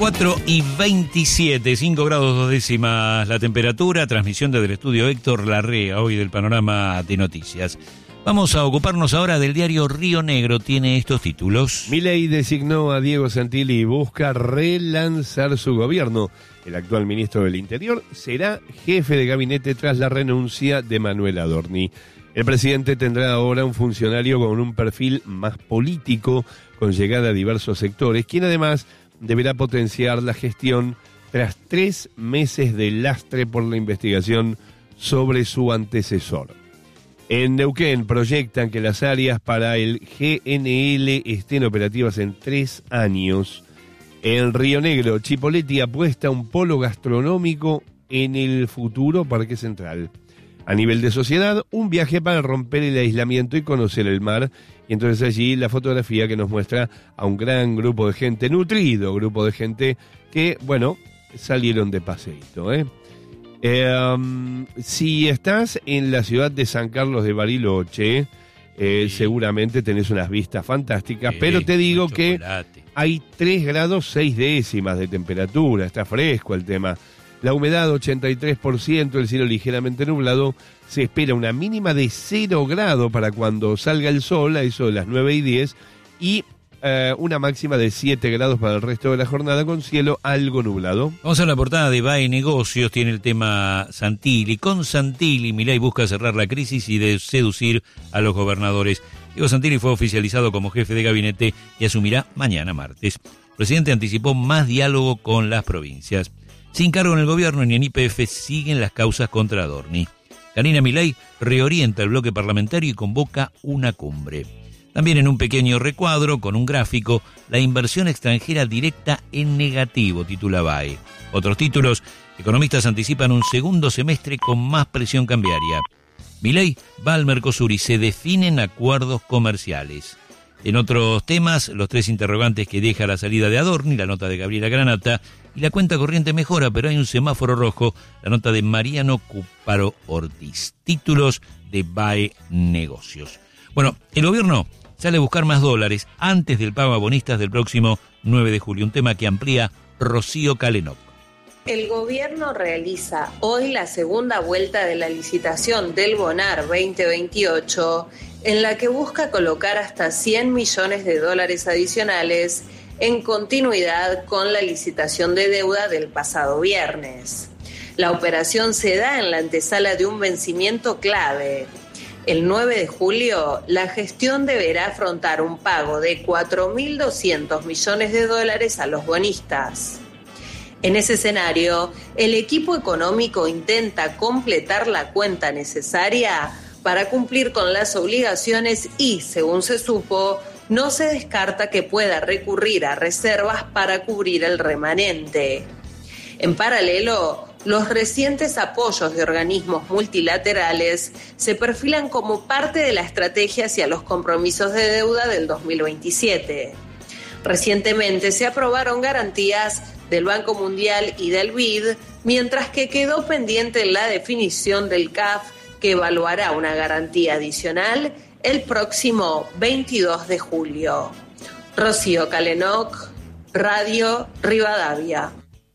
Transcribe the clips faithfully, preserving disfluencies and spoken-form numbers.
cuatro y veintisiete, cinco grados dos décimas la temperatura, transmisión desde el estudio Héctor Larrea, hoy del Panorama de Noticias. Vamos a ocuparnos ahora del diario Río Negro, tiene estos títulos. Milei designó a Diego Santilli y busca relanzar su gobierno. El actual ministro del Interior será jefe de gabinete tras la renuncia de Manuel Adorni. El presidente tendrá ahora un funcionario con un perfil más político, con llegada a diversos sectores, quien además deberá potenciar la gestión tras tres meses de lastre por la investigación sobre su antecesor. En Neuquén proyectan que las áreas para el G N L estén operativas en tres años. En Río Negro, Chipoleti apuesta un polo gastronómico en el futuro Parque Central. A nivel de sociedad, un viaje para romper el aislamiento y conocer el mar. Y entonces allí la fotografía que nos muestra a un gran grupo de gente, nutrido grupo de gente que, bueno, salieron de paseíto, ¿eh? Eh, um, si estás en la ciudad de San Carlos de Bariloche, eh, sí. seguramente tenés unas vistas fantásticas, sí, pero te digo que hay tres grados seis décimas de temperatura, está fresco el tema. La humedad ochenta y tres por ciento, el cielo ligeramente nublado, se espera una mínima de cero grado para cuando salga el sol, a eso de las nueve y diez, y eh, una máxima de siete grados para el resto de la jornada con cielo algo nublado. Vamos a la portada de B A E Negocios, tiene el tema Santilli. Con Santilli, Milei busca cerrar la crisis y de seducir a los gobernadores. Diego Santilli fue oficializado como jefe de gabinete y asumirá mañana martes. El presidente anticipó más diálogo con las provincias. Sin cargo en el gobierno ni en Y P F siguen las causas contra Adorni. Janina Milei reorienta el bloque parlamentario y convoca una cumbre. También en un pequeño recuadro, con un gráfico, la inversión extranjera directa en negativo, titula B A E. Otros títulos, economistas anticipan un segundo semestre con más presión cambiaria. Milei va al Mercosur y se definen acuerdos comerciales. En otros temas, los tres interrogantes que deja la salida de Adorni, la nota de Gabriela Granata, y la cuenta corriente mejora, pero hay un semáforo rojo, la nota de Mariano Cuparo Ortiz. Títulos de B A E Negocios. Bueno, el gobierno sale a buscar más dólares antes del pago a bonistas del próximo nueve de julio, un tema que amplía Rocío Calenoc. El gobierno realiza hoy la segunda vuelta de la licitación del Bonar veinte veintiocho, en la que busca colocar hasta cien millones de dólares adicionales en continuidad con la licitación de deuda del pasado viernes. La operación se da en la antesala de un vencimiento clave. El nueve de julio, la gestión deberá afrontar un pago de cuatro mil doscientos millones de dólares a los bonistas. En ese escenario, el equipo económico intenta completar la cuenta necesaria para cumplir con las obligaciones y, según se supo, no se descarta que pueda recurrir a reservas para cubrir el remanente. En paralelo, los recientes apoyos de organismos multilaterales se perfilan como parte de la estrategia hacia los compromisos de deuda del dos mil veintisiete. Recientemente se aprobaron garantías del Banco Mundial y del B I D, mientras que quedó pendiente la definición del C A F, que evaluará una garantía adicional el próximo veintidós de julio. Rocío Calenoc, Radio Rivadavia.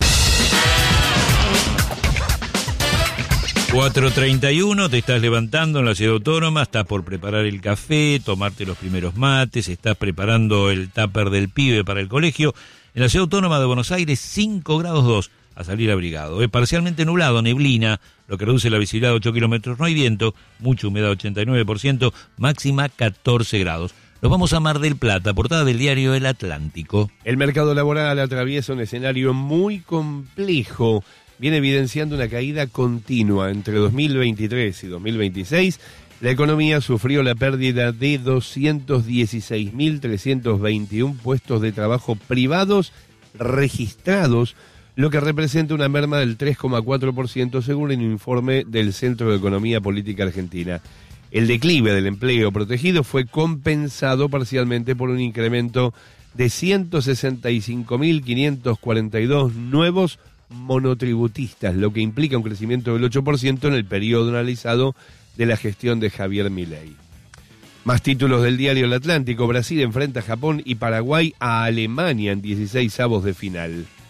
cuatro treinta y uno, te estás levantando en la ciudad autónoma, estás por preparar el café, tomarte los primeros mates, estás preparando el tupper del pibe para el colegio. En la ciudad autónoma de Buenos Aires, cinco grados dos a salir abrigado. Es parcialmente nublado, neblina, lo que reduce la visibilidad a ocho kilómetros. No hay viento, mucha humedad, ochenta y nueve por ciento, máxima catorce grados. Nos vamos a Mar del Plata, portada del diario El Atlántico. El mercado laboral atraviesa un escenario muy complejo. Viene evidenciando una caída continua. Entre dos mil veintitrés y dos mil veintiséis, la economía sufrió la pérdida de doscientos dieciséis mil trescientos veintiuno puestos de trabajo privados registrados, lo que representa una merma del tres coma cuatro por ciento según el informe del Centro de Economía Política Argentina. El declive del empleo protegido fue compensado parcialmente por un incremento de ciento sesenta y cinco mil quinientos cuarenta y dos nuevos monotributistas, lo que implica un crecimiento del ocho por ciento en el periodo analizado de la gestión de Javier Milei. Más títulos del diario El Atlántico. Brasil enfrenta a Japón y Paraguay a Alemania en dieciséis avos de final.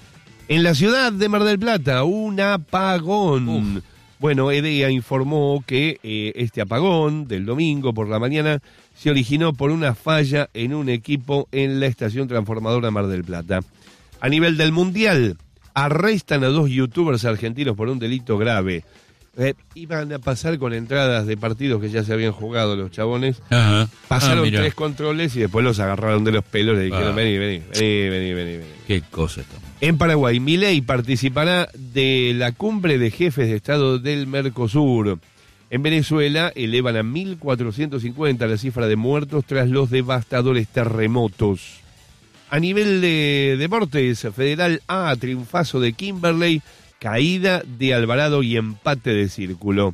En la ciudad de Mar del Plata, un apagón. Uf. Bueno, EDEA informó que eh, este apagón del domingo por la mañana se originó por una falla en un equipo en la estación transformadora Mar del Plata. A nivel del mundial, arrestan a dos youtubers argentinos por un delito grave. Eh, iban a pasar con entradas de partidos que ya se habían jugado los chabones. Ajá. Pasaron ah, tres controles y después los agarraron de los pelos y le dijeron, ah. vení, vení, vení, vení, vení, vení. Qué cosa esto. En Paraguay, Milei participará de la cumbre de jefes de Estado del Mercosur. En Venezuela elevan a mil cuatrocientos cincuenta la cifra de muertos tras los devastadores terremotos. A nivel de deportes, Federal A, triunfazo de Kimberley, caída de Alvarado y empate de Círculo.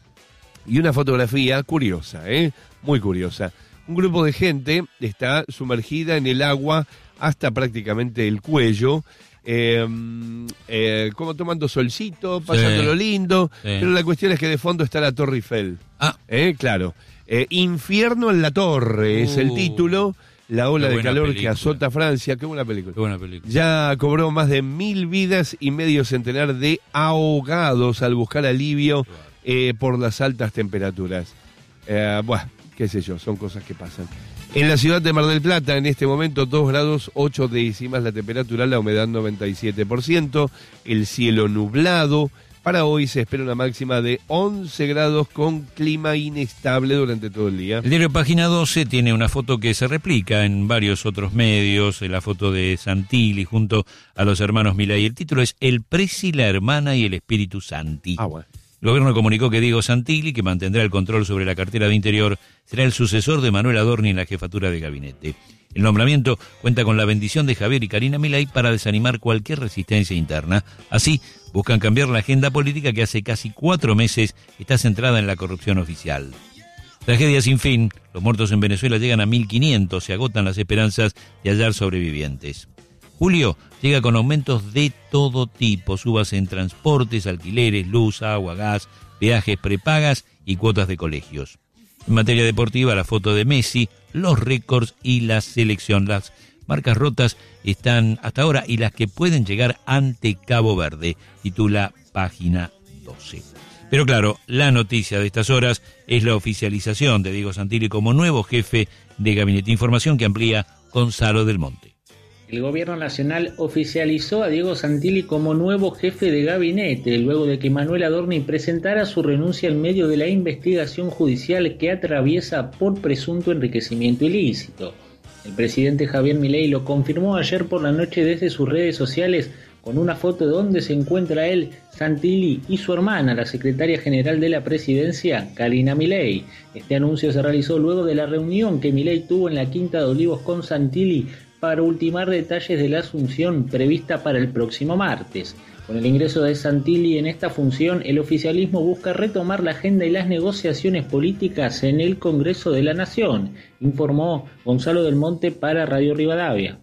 Y una fotografía curiosa, ¿eh? Muy curiosa. Un grupo de gente está sumergida en el agua hasta prácticamente el cuello, eh, eh, como tomando solcito, pasándolo sí, lindo, sí. Pero la cuestión es que de fondo está la Torre Eiffel. Ah. ¿Eh? Claro. Eh, Infierno en la Torre uh. es el título. La ola de calor película. que azota Francia. Qué buena película. Qué buena película. Ya cobró más de mil vidas y medio centenar de ahogados al buscar alivio eh, por las altas temperaturas. Eh, bueno, qué sé yo, son cosas que pasan. En la ciudad de Mar del Plata, en este momento, dos grados ocho décimas la temperatura, la humedad noventa y siete por ciento, el cielo nublado. Para hoy se espera una máxima de once grados con clima inestable durante todo el día. El diario Página doce tiene una foto que se replica en varios otros medios, la foto de Santilli junto a los hermanos Milei. El título es El Presi, la hermana y el Espíritu Santi. Ah, bueno. El gobierno comunicó que Diego Santilli, que mantendrá el control sobre la cartera de Interior, será el sucesor de Manuel Adorni en la jefatura de gabinete. El nombramiento cuenta con la bendición de Javier y Karina Milei para desanimar cualquier resistencia interna. Así, buscan cambiar la agenda política que hace casi cuatro meses está centrada en la corrupción oficial. Tragedia sin fin. Los muertos en Venezuela llegan a mil quinientos. Se agotan las esperanzas de hallar sobrevivientes. Julio llega con aumentos de todo tipo. Subas en transportes, alquileres, luz, agua, gas, peajes prepagas y cuotas de colegios. En materia deportiva, la foto de Messi, los récords y la selección. Las marcas rotas están hasta ahora y las que pueden llegar ante Cabo Verde, titula Página doce. Pero claro, la noticia de estas horas es la oficialización de Diego Santilli como nuevo jefe de gabinete. Información que amplía Gonzalo del Monte. El gobierno nacional oficializó a Diego Santilli como nuevo jefe de gabinete, luego de que Manuel Adorni presentara su renuncia en medio de la investigación judicial que atraviesa por presunto enriquecimiento ilícito. El presidente Javier Milei lo confirmó ayer por la noche desde sus redes sociales con una foto donde se encuentra él, Santilli y su hermana, la secretaria general de la presidencia, Karina Milei. Este anuncio se realizó luego de la reunión que Milei tuvo en la Quinta de Olivos con Santilli para ultimar detalles de la asunción prevista para el próximo martes. Con el ingreso de Santilli en esta función, el oficialismo busca retomar la agenda y las negociaciones políticas en el Congreso de la Nación, informó Gonzalo del Monte para Radio Rivadavia.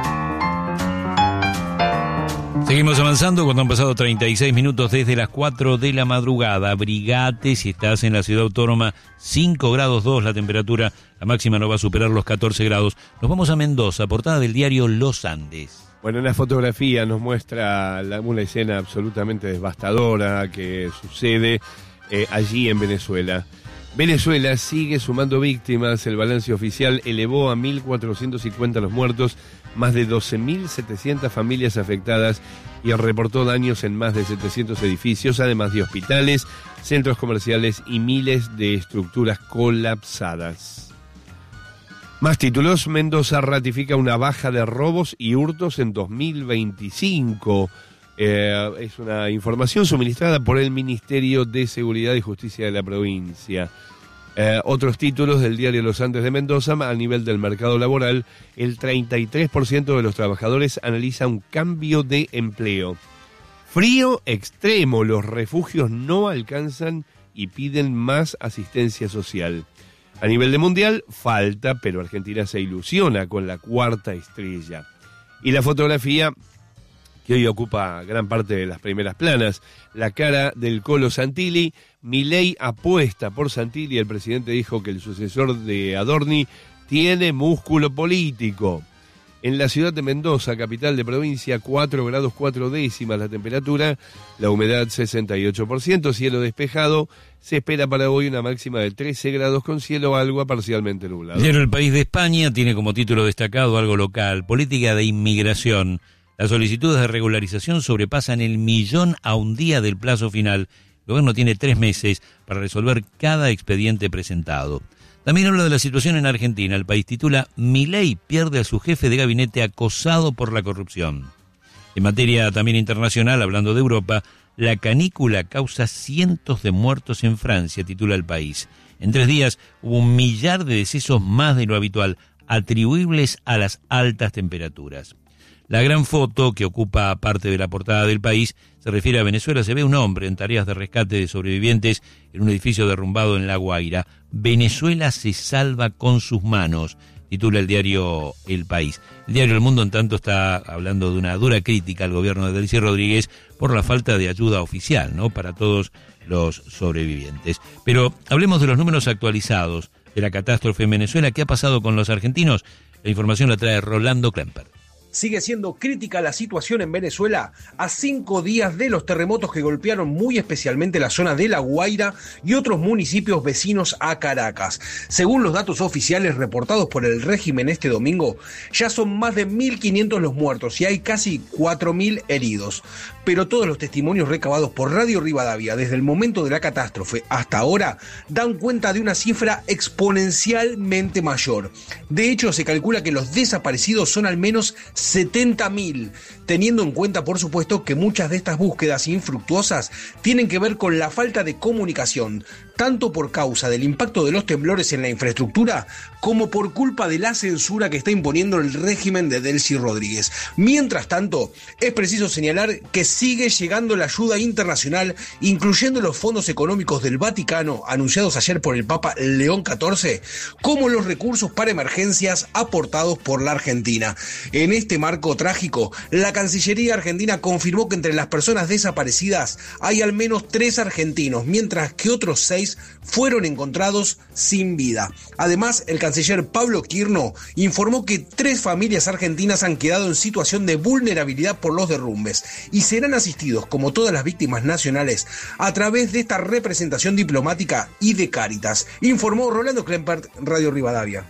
Seguimos avanzando cuando han pasado treinta y seis minutos desde las cuatro de la madrugada. Abrigate si estás en la ciudad autónoma, cinco grados dos la temperatura, la máxima no va a superar los catorce grados. Nos vamos a Mendoza, portada del diario Los Andes. Bueno, una fotografía nos muestra la, una escena absolutamente devastadora que sucede eh, allí en Venezuela. Venezuela sigue sumando víctimas, el balance oficial elevó a mil cuatrocientos cincuenta los muertos, más de doce mil setecientas familias afectadas y reportó daños en más de setecientos edificios, además de hospitales, centros comerciales y miles de estructuras colapsadas. Más títulos, Mendoza ratifica una baja de robos y hurtos en dos mil veinticinco. Eh, es una información suministrada por el Ministerio de Seguridad y Justicia de la provincia. Eh, otros títulos del diario Los Andes de Mendoza, a nivel del mercado laboral, el treinta y tres por ciento de los trabajadores analiza un cambio de empleo. Frío extremo, los refugios no alcanzan y piden más asistencia social. A nivel de mundial, falta, pero Argentina se ilusiona con la cuarta estrella. Y la fotografía que hoy ocupa gran parte de las primeras planas, la cara del Colo Santilli. Milei apuesta por Santilli, el presidente dijo que el sucesor de Adorni tiene músculo político. En la ciudad de Mendoza, capital de provincia, cuatro grados cuatro décimas la temperatura, la humedad sesenta y ocho por ciento, cielo despejado. Se espera para hoy una máxima de trece grados con cielo agua parcialmente nublado. Diario El País de España tiene como título destacado algo local: política de inmigración. Las solicitudes de regularización sobrepasan el millón a un día del plazo final. El gobierno tiene tres meses para resolver cada expediente presentado. También habla de la situación en Argentina. El País titula: Milei pierde a su jefe de gabinete acosado por la corrupción. En materia también internacional, hablando de Europa, la canícula causa cientos de muertos en Francia, titula El País. En tres días hubo un millar de decesos más de lo habitual, atribuibles a las altas temperaturas. La gran foto, que ocupa parte de la portada del País, se refiere a Venezuela. Se ve un hombre en tareas de rescate de sobrevivientes en un edificio derrumbado en La Guaira. Venezuela se salva con sus manos, titula el diario El País. El diario El Mundo, en tanto, está hablando de una dura crítica al gobierno de Delcy Rodríguez por la falta de ayuda oficial, ¿no?, para todos los sobrevivientes. Pero hablemos de los números actualizados de la catástrofe en Venezuela. ¿Qué ha pasado con los argentinos? La información la trae Rolando Klemper. Sigue siendo crítica la situación en Venezuela a cinco días de los terremotos que golpearon muy especialmente la zona de La Guaira y otros municipios vecinos a Caracas. Según los datos oficiales reportados por el régimen este domingo, ya son más de mil quinientos los muertos y hay casi cuatro mil heridos. Pero todos los testimonios recabados por Radio Rivadavia desde el momento de la catástrofe hasta ahora dan cuenta de una cifra exponencialmente mayor. De hecho, se calcula que los desaparecidos son al menos setenta mil, teniendo en cuenta, por supuesto, que muchas de estas búsquedas infructuosas tienen que ver con la falta de comunicación, tanto por causa del impacto de los temblores en la infraestructura, como por culpa de la censura que está imponiendo el régimen de Delcy Rodríguez. Mientras tanto, es preciso señalar que sigue llegando la ayuda internacional, incluyendo los fondos económicos del Vaticano, anunciados ayer por el Papa León catorce, como los recursos para emergencias aportados por la Argentina. En este marco trágico, la Cancillería argentina confirmó que entre las personas desaparecidas hay al menos tres argentinos, mientras que otros seis fueron encontrados sin vida. Además, el canciller Pablo Quirno informó que tres familias argentinas han quedado en situación de vulnerabilidad por los derrumbes y serán asistidos, como todas las víctimas nacionales, a través de esta representación diplomática y de Cáritas, informó Rolando Klempert, Radio Rivadavia.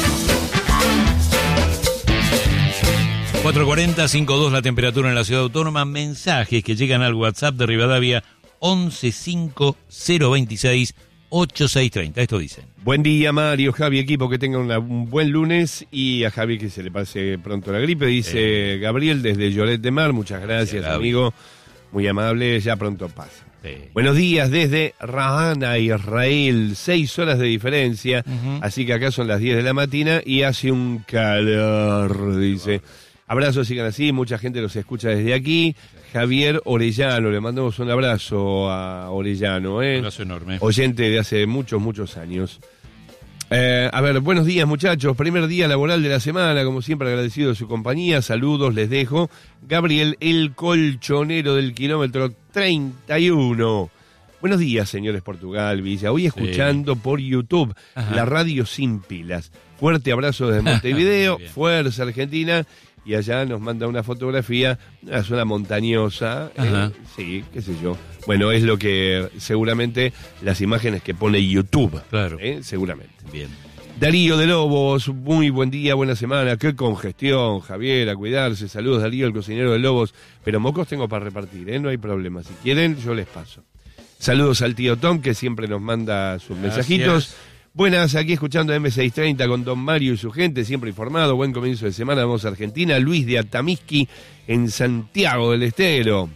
cuatro cuarenta, cinco dos la temperatura en la ciudad autónoma. Mensajes que llegan al WhatsApp de Rivadavia: once cinco cero veintiséis ochenta y seis treinta. Esto dicen: buen día, Mario, Javi, equipo, que tengan una, un buen lunes, y a Javi que se le pase pronto la gripe, dice eh. Gabriel desde Lloret de Mar. Muchas gracias, gracias amigo, muy amable, ya pronto pasa. Sí. Buenos días desde Rahana, Israel, seis horas de diferencia, uh-huh. Así que acá son las diez de la mañana y hace un calor, dice. Abrazos, sigan así, mucha gente los escucha desde aquí. Javier Orellano, le mandamos un abrazo a Orellano, ¿eh? Un abrazo enorme. Oyente de hace muchos, muchos años. Eh, a ver, buenos días, muchachos. Primer día laboral de la semana, como siempre agradecido de su compañía. Saludos, les dejo. Gabriel, el colchonero del kilómetro treinta y uno. Buenos días, señores Portugal, Villa. Hoy escuchando sí. por YouTube, ajá, la radio sin pilas. Fuerte abrazo desde Montevideo, fuerza Argentina. Y allá nos manda una fotografía, una zona montañosa, eh, sí, qué sé yo. Bueno, es lo que seguramente las imágenes que pone YouTube, claro, eh, seguramente. Bien. Darío de Lobos, muy buen día, buena semana. Qué congestión, Javier, a cuidarse. Saludos, Darío, el cocinero de Lobos. Pero mocos tengo para repartir, ¿eh? No hay problema. Si quieren, yo les paso. Saludos al tío Tom, que siempre nos manda sus Gracias. mensajitos. Buenas, aquí escuchando eme seiscientos treinta con Don Mario y su gente, siempre informado. Buen comienzo de semana, vamos a Argentina. Luis de Atamisqui, en Santiago del Estero.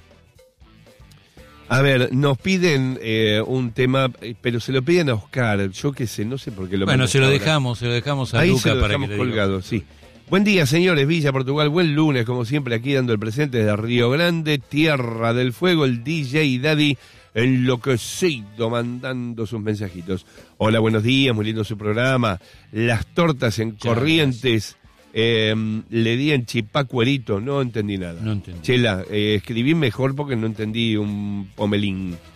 A ver, nos piden eh, un tema, pero se lo piden a Oscar. Yo qué sé, no sé por qué lo Bueno, se lo ahora. dejamos, se lo dejamos a Ahí Luca se lo para dejamos que colgado, le sí. Buen día, señores, Villa Portugal, buen lunes, como siempre, aquí dando el presente desde Río Grande, Tierra del Fuego, el D J Daddy enloquecido, mandando sus mensajitos. Hola, buenos días, muy lindo su programa. Las tortas en ya, Corrientes, eh, le di en chipacuerito, no entendí nada. No entendí. Chela, eh, escribí mejor porque no entendí un pomelín.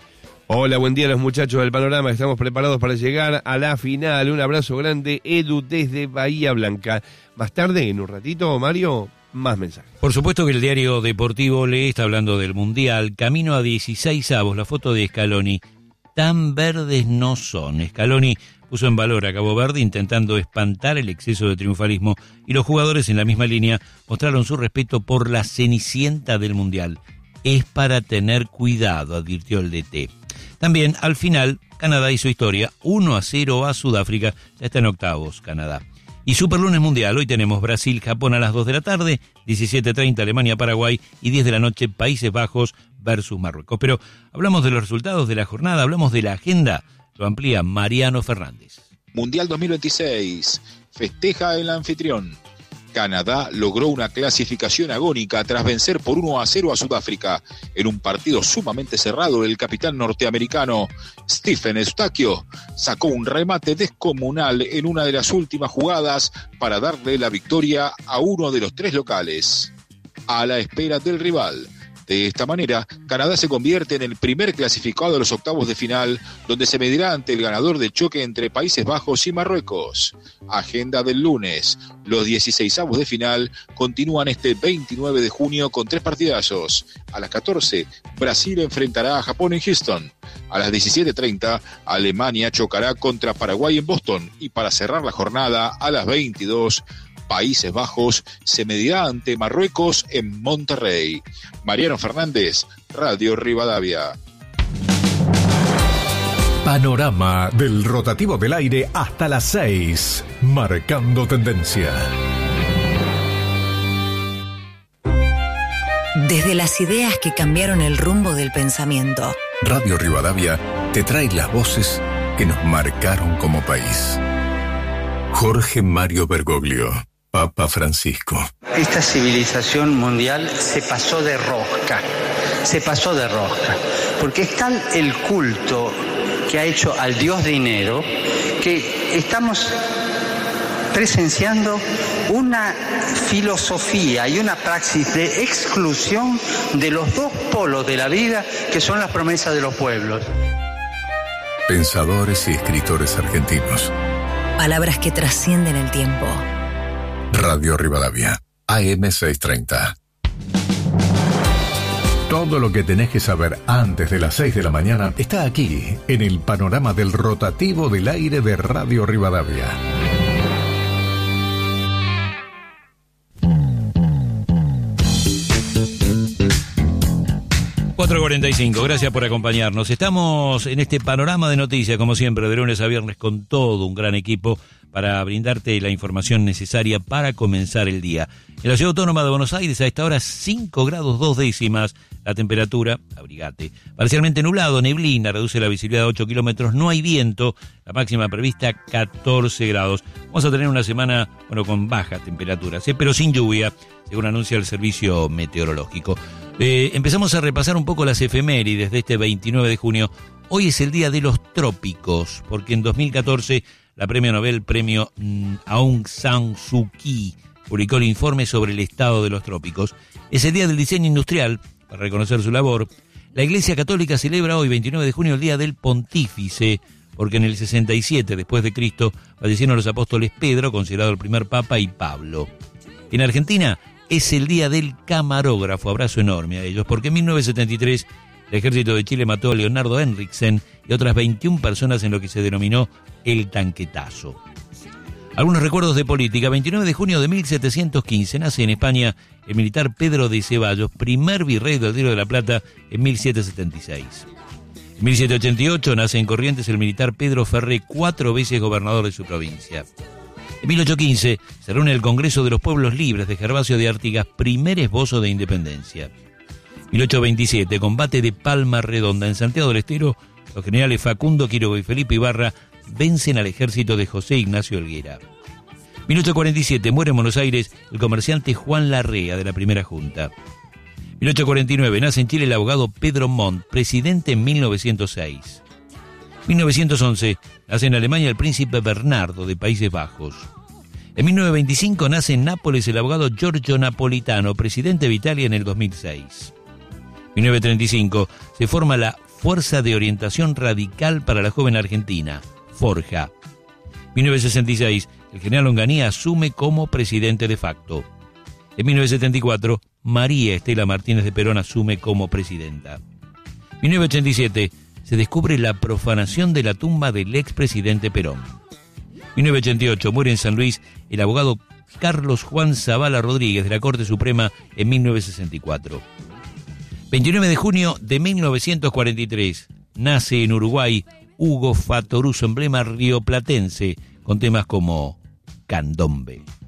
Hola, buen día a los muchachos del Panorama. Estamos preparados para llegar a la final. Un abrazo grande, Edu, desde Bahía Blanca. Más tarde, en un ratito, Mario, más mensajes. Por supuesto que el diario deportivo Le está hablando del Mundial. Camino a dieciséis avos, la foto de Scaloni. Tan verdes no son. Scaloni puso en valor a Cabo Verde intentando espantar el exceso de triunfalismo y los jugadores en la misma línea mostraron su respeto por la cenicienta del Mundial. Es para tener cuidado, advirtió el D T. También, al final, Canadá hizo historia, uno a cero a Sudáfrica, ya está en octavos Canadá. Y Superlunes Mundial, hoy tenemos Brasil-Japón a las dos de la tarde, diecisiete treinta Alemania-Paraguay y diez de la noche Países Bajos versus Marruecos. Pero hablamos de los resultados de la jornada, hablamos de la agenda, lo amplía Mariano Fernández. Mundial dos mil veintiséis, festeja el anfitrión. Canadá logró una clasificación agónica tras vencer por uno a cero a Sudáfrica. En un partido sumamente cerrado, el capitán norteamericano Stephen Eustaquio sacó un remate descomunal en una de las últimas jugadas para darle la victoria a uno de los tres locales, a la espera del rival. De esta manera, Canadá se convierte en el primer clasificado de los octavos de final, donde se medirá ante el ganador del choque entre Países Bajos y Marruecos. Agenda del lunes. Los dieciseisavos de final continúan este veintinueve de junio con tres partidazos. A las catorce, Brasil enfrentará a Japón en Houston. A las diecisiete treinta, Alemania chocará contra Paraguay en Boston. Y para cerrar la jornada, a las veintidós, Países Bajos se medirá ante Marruecos en Monterrey. Mariano Fernández, Radio Rivadavia. Panorama del rotativo del aire hasta las seis, marcando tendencia. Desde las ideas que cambiaron el rumbo del pensamiento, Radio Rivadavia te trae las voces que nos marcaron como país. Jorge Mario Bergoglio, Papa Francisco. Esta civilización mundial se pasó de rosca, se pasó de rosca, porque es tal el culto que ha hecho al dios dinero que estamos presenciando una filosofía y una praxis de exclusión de los dos polos de la vida que son las promesas de los pueblos. Pensadores y escritores argentinos. Palabras que trascienden el tiempo. Radio Rivadavia, A M seiscientos treinta. Todo lo que tenés que saber antes de las seis de la mañana está aquí, en el panorama del rotativo del aire de Radio Rivadavia. cuatro cuarenta y cinco, gracias por acompañarnos. Estamos en este panorama de noticias, como siempre, de lunes a viernes, con todo un gran equipo para brindarte la información necesaria para comenzar el día. En la Ciudad Autónoma de Buenos Aires, a esta hora, cinco grados dos décimas, la temperatura, abrigate, parcialmente nublado, neblina, reduce la visibilidad a ocho kilómetros, no hay viento, la máxima prevista catorce grados. Vamos a tener una semana, bueno, con bajas temperaturas, ¿eh? pero sin lluvia, según anuncia el servicio meteorológico. Eh, empezamos a repasar un poco las efemérides de este veintinueve de junio. Hoy es el Día de los Trópicos, porque en dos mil catorce la premio Nobel, premio mm, Aung San Suu Kyi, publicó el informe sobre el estado de los trópicos. Es el Día del Diseño Industrial, para reconocer su labor. La Iglesia Católica celebra hoy, veintinueve de junio, el Día del Pontífice, porque en el sesenta y siete después de Cristo fallecieron los apóstoles Pedro, considerado el primer papa, y Pablo. En Argentina es el Día del Camarógrafo, abrazo enorme a ellos, porque en mil novecientos setenta y tres el ejército de Chile mató a Leonardo Henriksen y otras veintiuna personas en lo que se denominó el tanquetazo. Algunos recuerdos de política. veintinueve de junio de mil setecientos quince nace en España el militar Pedro de Ceballos, primer virrey del Río de la Plata en mil setecientos setenta y seis. En mil setecientos ochenta y ocho nace en Corrientes el militar Pedro Ferré, cuatro veces gobernador de su provincia. En mil ochocientos quince se reúne el Congreso de los Pueblos Libres de Gervasio de Artigas, primer esbozo de independencia. mil ochocientos veintisiete, combate de Palma Redonda. En Santiago del Estero, los generales Facundo Quiroga y Felipe Ibarra vencen al ejército de José Ignacio Helguera. mil ochocientos cuarenta y siete, muere en Buenos Aires el comerciante Juan Larrea, de la Primera Junta. mil ochocientos cuarenta y nueve, nace en Chile el abogado Pedro Montt, presidente en mil novecientos seis. mil novecientos once, nace en Alemania el príncipe Bernardo, de Países Bajos. En mil novecientos veinticinco nace en Nápoles el abogado Giorgio Napolitano, presidente de Italia en el dos mil seis. En mil novecientos treinta y cinco se forma la Fuerza de Orientación Radical para la Joven Argentina, Forja. mil novecientos sesenta y seis, el general Onganía asume como presidente de facto. En mil novecientos setenta y cuatro, María Estela Martínez de Perón asume como presidenta. mil novecientos ochenta y siete, se descubre la profanación de la tumba del expresidente Perón. mil novecientos ochenta y ocho, muere en San Luis el abogado Carlos Juan Zavala Rodríguez de la Corte Suprema en mil novecientos sesenta y cuatro. veintinueve de junio de mil novecientos cuarenta y tres, nace en Uruguay Hugo Fatoruso, emblema rioplatense, con temas como Candombe.